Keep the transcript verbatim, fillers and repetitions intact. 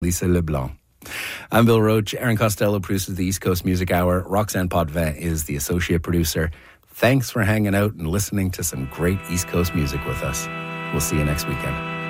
Lisa LeBlanc. I'm Bill Roach. Aaron Costello produces the East Coast Music Hour. Roxanne Potvin is the associate producer. Thanks for hanging out and listening to some great East Coast music with us. We'll see you next weekend.